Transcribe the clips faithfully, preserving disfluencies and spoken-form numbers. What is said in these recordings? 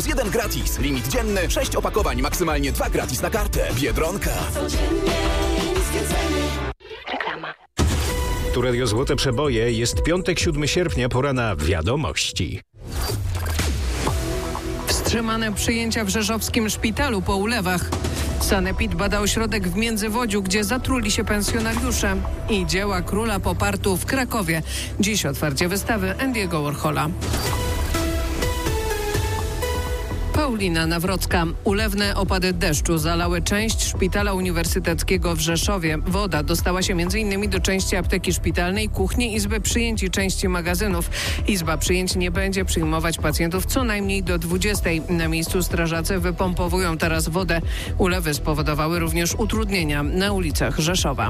jeden gratis. Limit dzienny, sześć opakowań, maksymalnie dwa gratis na kartę. Biedronka. Reklama. Tu Radio Złote Przeboje. Jest piątek, siódmego sierpnia, pora na wiadomości. Wstrzymane przyjęcia w rzeszowskim szpitalu po ulewach. Sanepid bada ośrodek w Międzywodziu, gdzie zatruli się pensjonariusze. I dzieła króla popartu w Krakowie. Dziś otwarcie wystawy Andy'ego Warhola. Paulina Nawrocka. Ulewne opady deszczu zalały część szpitala uniwersyteckiego w Rzeszowie. Woda dostała się między innymi do części apteki szpitalnej, kuchni, izby przyjęć i części magazynów. Izba przyjęć nie będzie przyjmować pacjentów co najmniej do dwudziestej. Na miejscu strażacy wypompowują teraz wodę. Ulewy spowodowały również utrudnienia na ulicach Rzeszowa.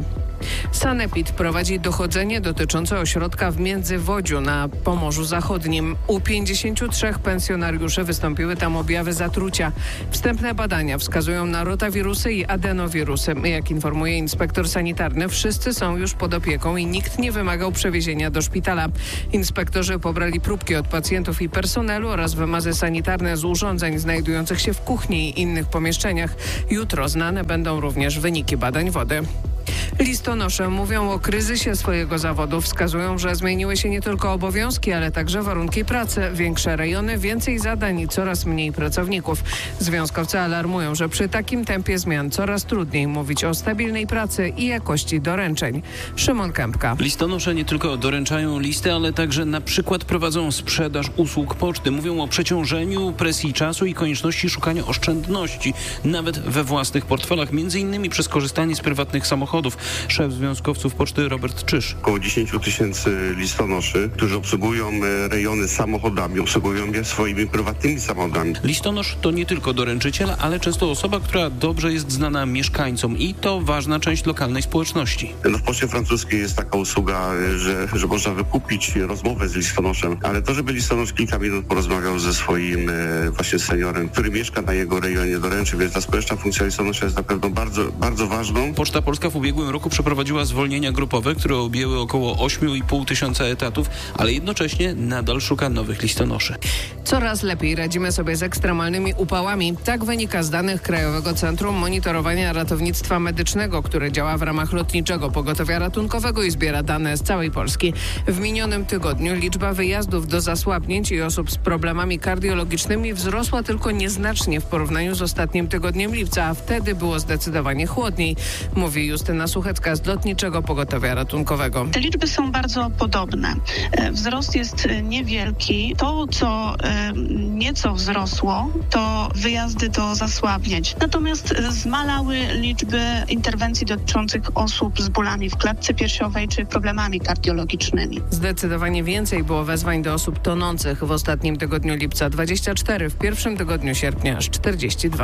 Sanepid prowadzi dochodzenie dotyczące ośrodka w Międzywodziu na Pomorzu Zachodnim. U pięćdziesięciu trzech pensjonariuszy wystąpiły tam objawy zatrucia. Wstępne badania wskazują na rotawirusy i adenowirusy. Jak informuje inspektor sanitarny, wszyscy są już pod opieką i nikt nie wymagał przewiezienia do szpitala. Inspektorzy pobrali próbki od pacjentów i personelu oraz wymazy sanitarne z urządzeń znajdujących się w kuchni i innych pomieszczeniach. Jutro znane będą również wyniki badań wody. Listonosze mówią o kryzysie swojego zawodu. Wskazują, że zmieniły się nie tylko obowiązki, ale także warunki pracy. Większe rejony, więcej zadań i coraz mniej pracowników. Związkowcy alarmują, że przy takim tempie zmian coraz trudniej mówić o stabilnej pracy i jakości doręczeń. Szymon Kępka. Listonosze nie tylko doręczają listy, ale także na przykład prowadzą sprzedaż usług poczty. Mówią o przeciążeniu, presji czasu i konieczności szukania oszczędności, nawet we własnych portfelach, między innymi przez korzystanie z prywatnych samochodów. Szef związkowców poczty Robert Czyż. Około dziesięć tysięcy listonoszy, którzy obsługują rejony samochodami, obsługują je swoimi prywatnymi samochodami. Listonosz to nie tylko doręczyciel, ale często osoba, która dobrze jest znana mieszkańcom i to ważna część lokalnej społeczności. No w poczcie francuskiej jest taka usługa, że, że można wykupić rozmowę z listonoszem, ale to, żeby listonosz kilka minut porozmawiał ze swoim e, właśnie seniorem, który mieszka na jego rejonie, doręczy, więc ta społeczna funkcja listonosza jest na pewno bardzo, bardzo ważną. Poczta Polska w ubiegłym roku przeprowadziła zwolnienia grupowe, które objęły około ośmiu i pół tysiąca etatów, ale jednocześnie nadal szuka nowych listonoszy. Coraz lepiej radzimy sobie z ekstremalnymi upałami. Tak wynika z danych Krajowego Centrum Monitorowania Ratownictwa Medycznego, które działa w ramach Lotniczego Pogotowia Ratunkowego i zbiera dane z całej Polski. W minionym tygodniu liczba wyjazdów do zasłabnięć i osób z problemami kardiologicznymi wzrosła tylko nieznacznie w porównaniu z ostatnim tygodniem lipca, a wtedy było zdecydowanie chłodniej, mówi Justyna Suchecka z Lotniczego Pogotowia Ratunkowego. Te liczby są bardzo podobne. Wzrost jest niewielki. To, co nieco wzrosło, to wyjazdy do zasłabnięć. Natomiast zmalały liczby interwencji dotyczących osób z bólami w klatce piersiowej czy problemami kardiologicznymi. Zdecydowanie więcej było wezwań do osób tonących w ostatnim tygodniu lipca dwadzieścia cztery, w pierwszym tygodniu sierpnia aż czterdzieści dwa.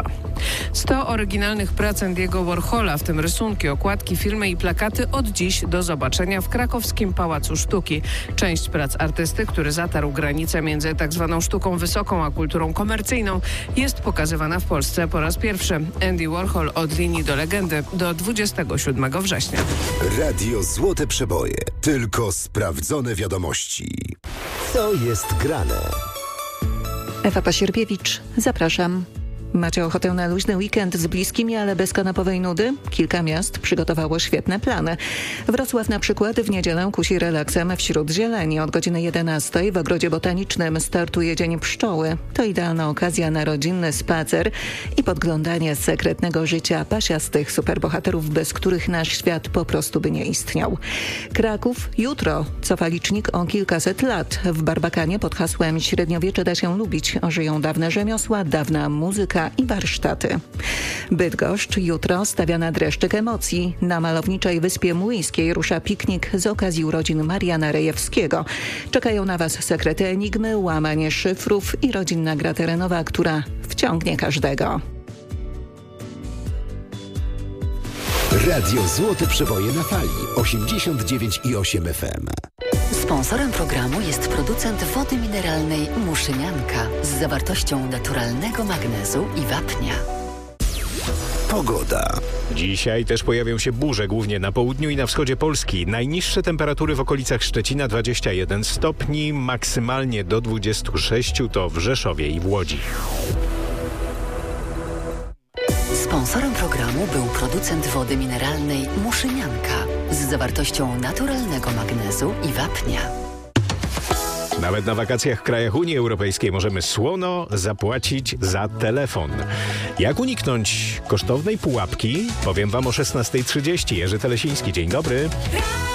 sto oryginalnych prac Andy'ego Warhola, w tym rysunki, okładki, filmy i plakaty od dziś do zobaczenia w krakowskim Pałacu Sztuki. Część prac artysty, który zatarł granicę między tak zwaną sztuką wysoką a kulturą komercyjną, jest pokazywana w Polsce po raz pierwszy. Andy Warhol od linii do legendy do dwudziestego siódmego września. Radio Złote Przeboje. Tylko sprawdzone wiadomości. Co jest grane? Ewa Pasierbiewicz, zapraszam. Macie ochotę na luźny weekend z bliskimi, ale bez kanapowej nudy? Kilka miast przygotowało świetne plany. Wrocław na przykład w niedzielę kusi relaksem wśród zieleni. Od godziny jedenastej w Ogrodzie Botanicznym startuje Dzień Pszczoły. To idealna okazja na rodzinny spacer i podglądanie sekretnego życia pasiastych superbohaterów, bez których nasz świat po prostu by nie istniał. Kraków jutro cofa licznik o kilkaset lat. W Barbakanie pod hasłem Średniowiecze da się lubić ożyją dawne rzemiosła, dawna muzyka i warsztaty. Bydgoszcz jutro stawia na dreszczyk emocji. Na malowniczej Wyspie Młyńskiej rusza piknik z okazji urodzin Mariana Rejewskiego. Czekają na Was sekrety enigmy, łamanie szyfrów i rodzinna gra terenowa, która wciągnie każdego. Radio Złote Przeboje na fali osiemdziesiąt dziewięć i osiem F M. Sponsorem programu jest producent wody mineralnej Muszynianka z zawartością naturalnego magnezu i wapnia. Pogoda. Dzisiaj też pojawią się burze, głównie na południu i na wschodzie Polski. Najniższe temperatury w okolicach Szczecina dwadzieścia jeden stopni, maksymalnie do dwudziestu sześciu to w Rzeszowie i w Łodzi. Sponsorem programu był producent wody mineralnej Muszynianka z zawartością naturalnego magnezu i wapnia. Nawet na wakacjach w krajach Unii Europejskiej możemy słono zapłacić za telefon. Jak uniknąć kosztownej pułapki? Powiem Wam o szesnastej trzydzieści. Jerzy Telesiński, dzień dobry.